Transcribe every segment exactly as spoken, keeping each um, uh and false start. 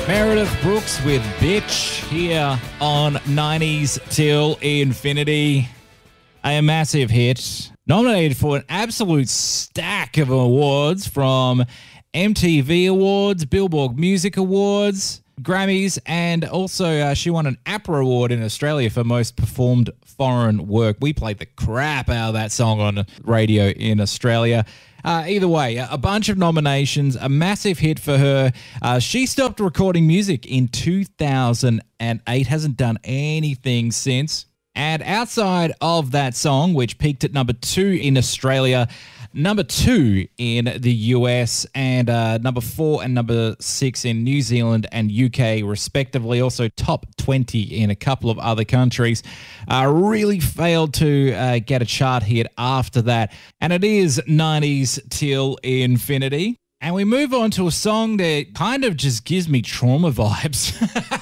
Meredith Brooks with Bitch here on nineties Till Infinity. A massive hit. Nominated for an absolute stack of awards from M T V Awards, Billboard Music Awards, Grammys, and also uh, she won an APRA Award in Australia for Most Performed Foreign Work. We played the crap out of that song on radio in Australia. Uh, either way, a bunch of nominations, a massive hit for her. Uh, she stopped recording music in two thousand eight, hasn't done anything since. And outside of that song, which peaked at number two in Australia, number two in the U S, and uh, number four and number six in New Zealand and U K, respectively. Also top twenty in a couple of other countries. Uh, really failed to uh, get a chart hit after that. And it is nineties Till Infinity. And we move on to a song that kind of just gives me trauma vibes.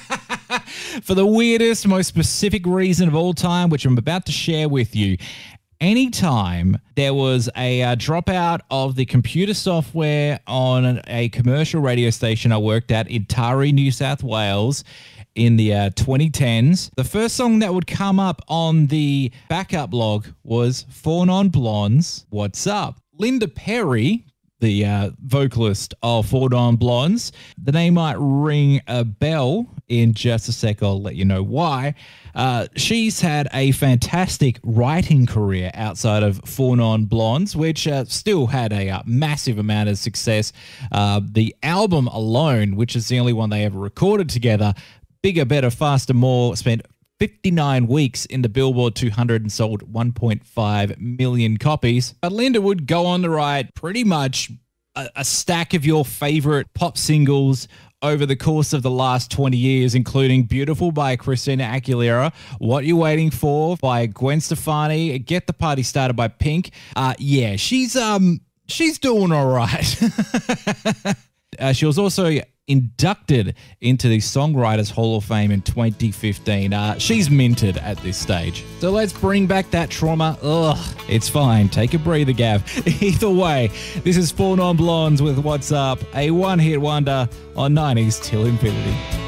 For the weirdest, most specific reason of all time, which I'm about to share with you. Anytime there was a uh, dropout of the computer software on a commercial radio station I worked at in Taree, New South Wales in the uh, twenty tens, the first song that would come up on the backup log was Four Non Blondes, What's Up? Linda Perry, the uh, vocalist of Four Non Blondes. The name might ring a bell in just a sec. I'll let you know why. Uh, she's had a fantastic writing career outside of Four Non Blondes, which uh, still had a uh, massive amount of success. Uh, the album alone, which is the only one they ever recorded together, Bigger, Better, Faster, More, spent fifty-nine weeks in the Billboard two hundred and sold one point five million copies. But Linda would go on to write pretty much a, a stack of your favorite pop singles over the course of the last twenty years, including Beautiful by Christina Aguilera, What You Waiting For by Gwen Stefani, Get the Party Started by Pink. Uh, yeah, she's um she's doing all right. uh, she was also inducted into the Songwriters Hall of Fame in twenty fifteen. Uh, she's minted at this stage. So let's bring back that trauma. Ugh, it's fine. Take a breather, Gav. Either way, this is Four Non Blondes with What's Up, a one-hit wonder on nineties Till Infinity.